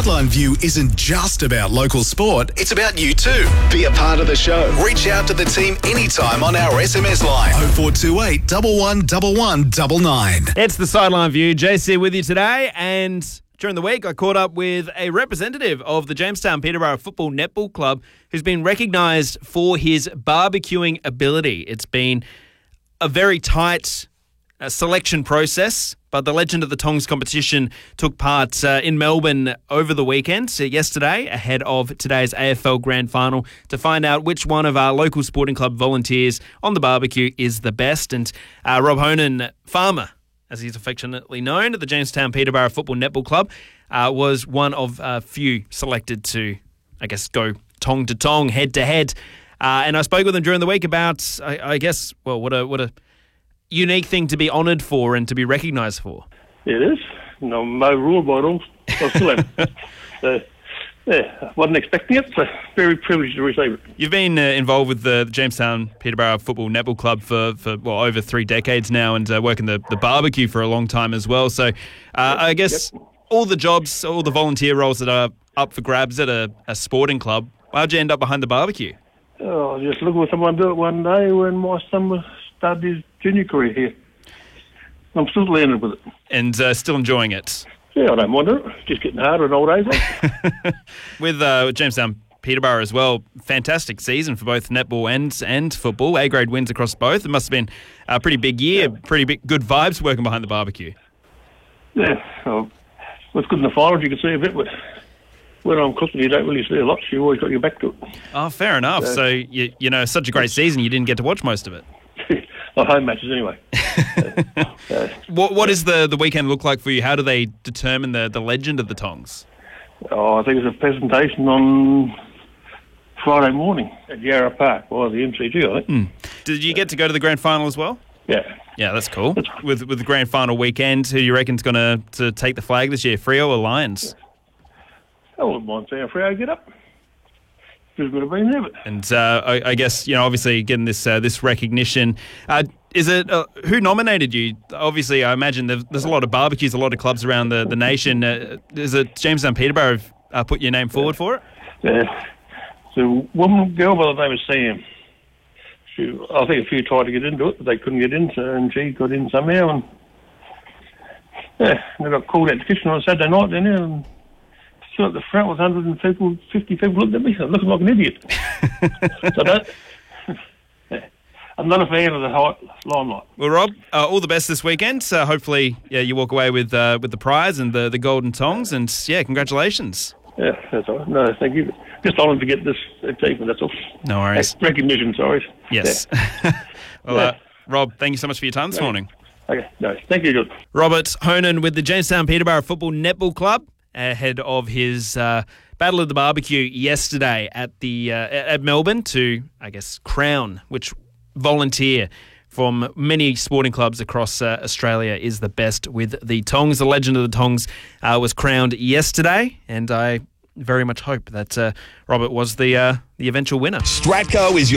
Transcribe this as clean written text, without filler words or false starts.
Sideline View isn't just about local sport, it's about you too. Be a part of the show. Reach out to the team anytime on our SMS line 0428 111199. It's the Sideline View. JC with you today, and during the week I caught up with a representative of the Jamestown Peterborough Football Netball Club who's been recognised for his barbecuing ability. It's been a very tight selection process, but the Legend of the Tongs competition took part in Melbourne over the weekend, yesterday, ahead of today's AFL Grand Final, to find out which one of our local sporting club volunteers on the barbecue is the best. And Rob Honan, farmer, as he's affectionately known, at the Jamestown Peterborough Football Netball Club, was one of a few selected to, I guess, go tong to tong, head to head. And I spoke with him during the week about, what a unique thing to be honoured for and to be recognised for. It is. No, my rule by rules. I still am. Wasn't expecting it, so very privileged to receive it. You've been involved with the Jamestown Peterborough Football Netball Club for over 3 decades now, and working the barbecue for a long time as well. So I guess all the jobs, all the volunteer roles that are up for grabs at a sporting club, how'd you end up behind the barbecue? Oh, just looking at someone do it one day when my son started his junior career here. I'm still learning with it. And still enjoying it? Yeah, I don't mind it. Just getting harder in old age. With Jamestown Peterborough as well, fantastic season for both netball and football. A-grade wins across both. It must have been a pretty big year, good vibes working behind the barbecue. Yeah, well, it's good in the finals. You can see a bit, but when I'm cooking, you don't really see a lot. You always got your back to it. Oh, fair enough. So you know, such a great season, you didn't get to watch most of it. Home matches anyway. What does the weekend look like for you? How do they determine the legend of the Tongs? Oh, I think it's a presentation on Friday morning at Yarra Park, or the MCG, I think. Did you get to go to the grand final as well? Yeah. Yeah, that's cool. With the grand final weekend, who do you reckon's going to take the flag this year, Freo or Lions? I wouldn't mind seeing Freo get up. Who's going to be there? And I guess, you know, obviously getting this recognition. Is it who nominated you? Obviously, I imagine there's a lot of barbecues, a lot of clubs around the nation. Is it Jamestown Peterborough put your name forward for it? Yeah. So one girl by the name of Sam. I think a few tried to get into it, but they couldn't get in, and she got in somehow. And they got called out to kitchen on a Saturday night down there, and stood at the front with 150 people looking at me, looking like an idiot. So I'm not a fan of the limelight. Well, Rob, all the best this weekend. Hopefully, you walk away with the prize and the golden tongs, and congratulations. Yeah, that's all right. No, thank you. Just honoured to get this achievement, that's all. No worries. Recognition, sorry. Yes. Yeah. Well, Rob, thank you so much for your time this morning. Okay, no, thank you, John. Robert Honan with the Jamestown Peterborough Football Netball Club, ahead of his Battle of the Barbecue yesterday at Melbourne to, I guess, crown which volunteer from many sporting clubs across Australia is the best with the Tongs. The Legend of the Tongs was crowned yesterday, and I very much hope that Robert was the eventual winner. Stratco is your